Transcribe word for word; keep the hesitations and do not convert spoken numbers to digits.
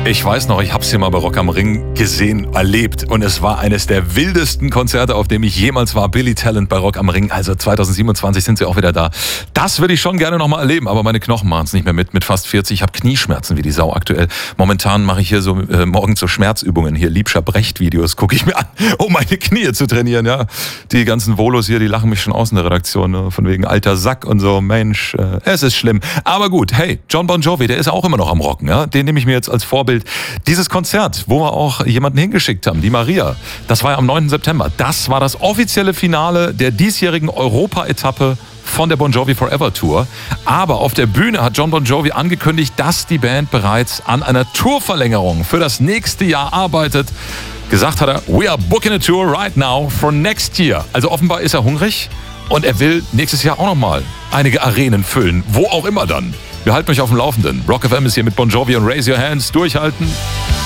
Ich weiß noch, ich habe es hier mal bei Rock am Ring gesehen, erlebt. Und es war eines der wildesten Konzerte, auf dem ich jemals war. Billy Talent bei Rock am Ring. Also zwanzig siebenundzwanzig sind sie auch wieder da. Das würde ich schon gerne nochmal erleben. Aber meine Knochen machen es nicht mehr mit. Mit fast vierzig. Ich habe Knieschmerzen wie die Sau aktuell. Momentan mache ich hier so äh, morgens so Schmerzübungen. Hier Liebscher Brecht-Videos gucke ich mir an, um meine Knie zu trainieren. Ja, die ganzen Volos hier, die lachen mich schon aus in der Redaktion. Ne? Von wegen alter Sack und so. Mensch, äh, es ist schlimm. Aber gut, hey, John Bon Jovi, der ist auch immer noch am Rocken. Ja? Den nehme ich mir jetzt als Vorbild. Dieses Konzert, wo wir auch jemanden hingeschickt haben, die Maria, das war ja am neunten September. Das war das offizielle Finale der diesjährigen Europa-Etappe von der Bon Jovi Forever Tour. Aber auf der Bühne hat John Bon Jovi angekündigt, dass die Band bereits an einer Tourverlängerung für das nächste Jahr arbeitet. Gesagt hat er, we are booking a tour right now for next year. Also offenbar ist er hungrig und er will nächstes Jahr auch nochmal einige Arenen füllen, wo auch immer dann. Wir halten euch auf dem Laufenden. Rock F M ist hier mit Bon Jovi und Raise Your Hands. Durchhalten.